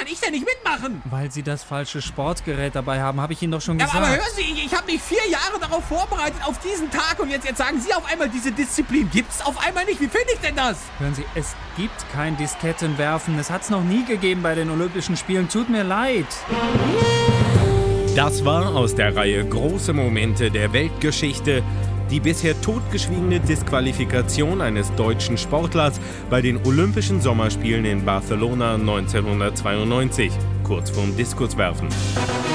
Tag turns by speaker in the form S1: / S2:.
S1: kann ich denn nicht mitmachen?
S2: Weil Sie das falsche Sportgerät dabei haben, habe ich Ihnen doch schon
S1: Ja,
S2: gesagt.
S1: aber hören Sie, ich habe mich 4 Jahre darauf vorbereitet, auf diesen Tag. Und jetzt sagen Sie auf einmal, diese Disziplin gibt's auf einmal nicht. Wie finde ich denn das?
S2: Hören Sie, es gibt kein Diskettenwerfen. Es hat's noch nie gegeben bei den Olympischen Spielen. Tut mir leid.
S3: Das war aus der Reihe Große Momente der Weltgeschichte die bisher totgeschwiegene Disqualifikation eines deutschen Sportlers bei den Olympischen Sommerspielen in Barcelona 1992, kurz vorm Diskuswerfen.